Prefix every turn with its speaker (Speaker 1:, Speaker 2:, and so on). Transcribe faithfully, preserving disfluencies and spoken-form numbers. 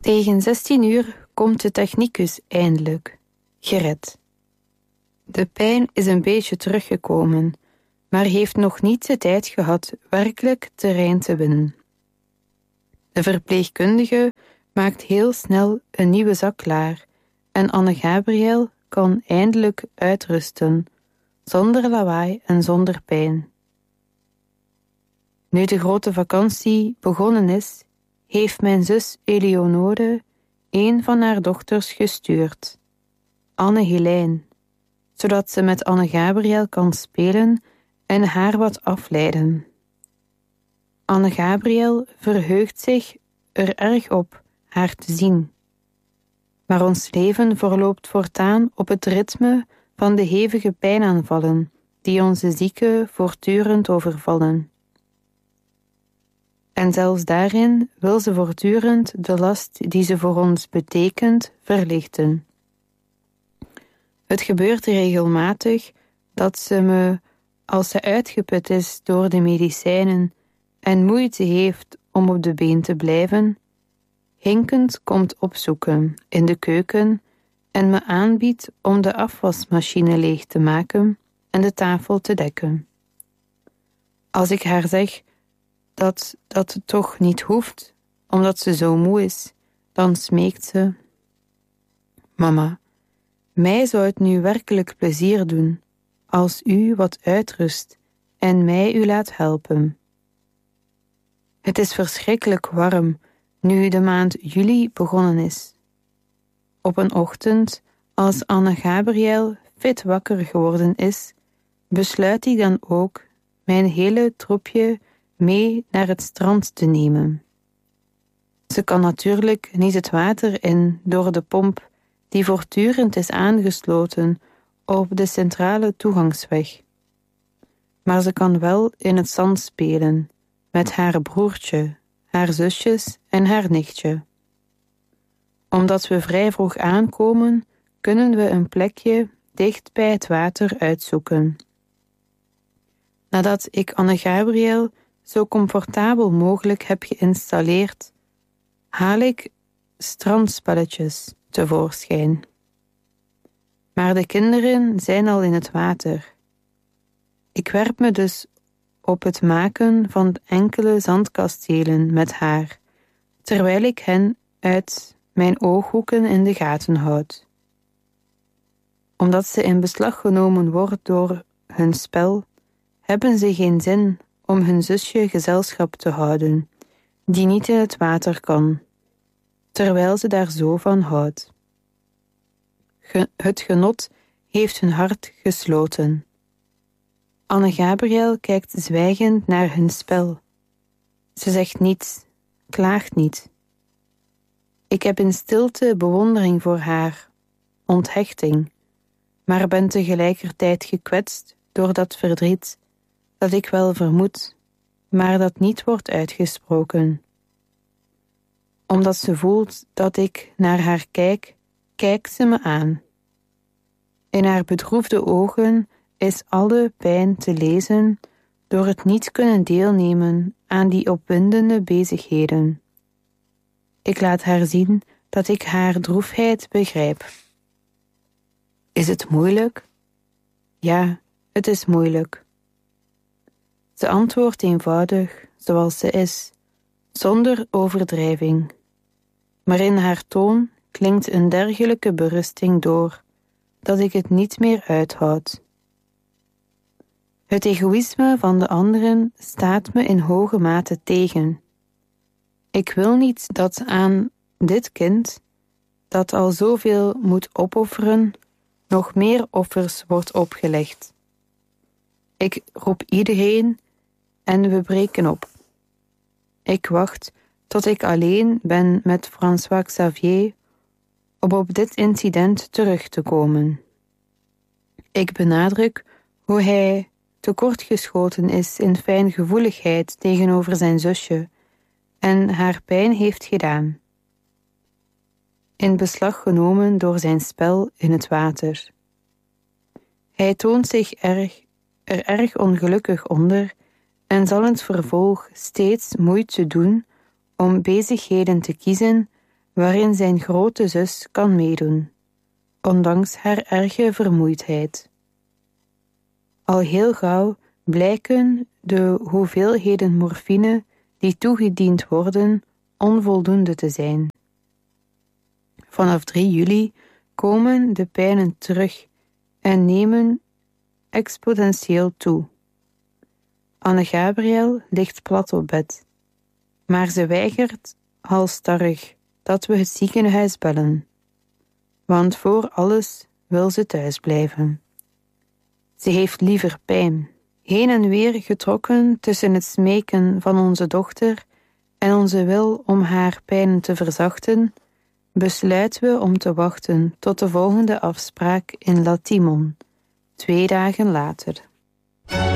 Speaker 1: Tegen zestien uur komt de technicus eindelijk, gered. De pijn is een beetje teruggekomen, maar heeft nog niet de tijd gehad werkelijk terrein te winnen. De verpleegkundige maakt heel snel een nieuwe zak klaar en Anne-Gabriel kan eindelijk uitrusten, zonder lawaai en zonder pijn. Nu de grote vakantie begonnen is, heeft mijn zus Eleonore een van haar dochters gestuurd, Anne-Helijn, zodat ze met Anne-Gabriel kan spelen en haar wat afleiden. Anne-Gabriel verheugt zich er erg op haar te zien. Maar ons leven verloopt voortaan op het ritme van de hevige pijnaanvallen die onze zieke voortdurend overvallen. En zelfs daarin wil ze voortdurend de last die ze voor ons betekent verlichten. Het gebeurt regelmatig dat ze me, als ze uitgeput is door de medicijnen en moeite heeft om op de been te blijven, hinkend komt opzoeken in de keuken en me aanbiedt om de afwasmachine leeg te maken en de tafel te dekken. Als ik haar zeg dat dat toch niet hoeft, omdat ze zo moe is, dan smeekt ze: Mama, mij zou het nu werkelijk plezier doen als u wat uitrust en mij u laat helpen. Het is verschrikkelijk warm nu de maand juli begonnen is. Op een ochtend, als Anne-Gabriel fit wakker geworden is, besluit ik dan ook mijn hele troepje mee naar het strand te nemen. Ze kan natuurlijk niet het water in door de pomp die voortdurend is aangesloten op de centrale toegangsweg. Maar ze kan wel in het zand spelen met haar broertje, haar zusjes en haar nichtje. Omdat we vrij vroeg aankomen, kunnen we een plekje dicht bij het water uitzoeken. Nadat ik Anne-Gabriel zo comfortabel mogelijk heb geïnstalleerd, haal ik strandspelletjes tevoorschijn. Maar de kinderen zijn al in het water. Ik werp me dus op het maken van enkele zandkastelen met haar, terwijl ik hen uit mijn ooghoeken in de gaten houd. Omdat ze in beslag genomen wordt door hun spel, hebben ze geen zin om hun zusje gezelschap te houden, die niet in het water kan, terwijl ze daar zo van houdt. Ge- het genot heeft hun hart gesloten. Anne-Gabriel kijkt zwijgend naar hun spel. Ze zegt niets, klaagt niet. Ik heb in stilte bewondering voor haar, onthechting, maar ben tegelijkertijd gekwetst door dat verdriet dat ik wel vermoed, maar dat niet wordt uitgesproken. Omdat ze voelt dat ik naar haar kijk, kijkt ze me aan. In haar bedroefde ogen is alle pijn te lezen door het niet kunnen deelnemen aan die opwindende bezigheden. Ik laat haar zien dat ik haar droefheid begrijp. Is het moeilijk? Ja, het is moeilijk. Ze antwoordt eenvoudig, zoals ze is, zonder overdrijving. Maar in haar toon klinkt een dergelijke berusting door, dat ik het niet meer uithoud. Het egoïsme van de anderen staat me in hoge mate tegen. Ik wil niet dat aan dit kind, dat al zoveel moet opofferen, nog meer offers wordt opgelegd. Ik roep iedereen en we breken op. Ik wacht tot ik alleen ben met François Xavier om op dit incident terug te komen. Ik benadruk hoe hij tekortgeschoten is in fijngevoeligheid tegenover zijn zusje en haar pijn heeft gedaan. In beslag genomen door zijn spel in het water. Hij toont zich erg, er erg ongelukkig onder en zal in het vervolg steeds moeite doen om bezigheden te kiezen waarin zijn grote zus kan meedoen, ondanks haar erge vermoeidheid. Al heel gauw blijken de hoeveelheden morfine die toegediend worden onvoldoende te zijn. Vanaf drie juli komen de pijnen terug en nemen exponentieel toe. Anne-Gabriel ligt plat op bed, maar ze weigert halsstarrig dat we het ziekenhuis bellen, want voor alles wil ze thuis blijven. Ze heeft liever pijn, heen en weer getrokken tussen het smeken van onze dochter en onze wil om haar pijn te verzachten, besluiten we om te wachten tot de volgende afspraak in La Timon, twee dagen later.